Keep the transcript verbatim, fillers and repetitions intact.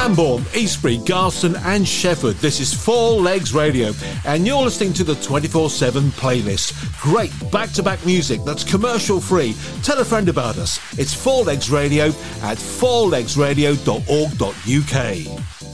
Lambourne, Eastbury, Garston and Shefford. This is Four Legs Radio and you're listening to the twenty-four seven playlist. Great back-to-back music that's commercial free. Tell a friend about us. It's Four Legs Radio at four legs radio dot org dot U K.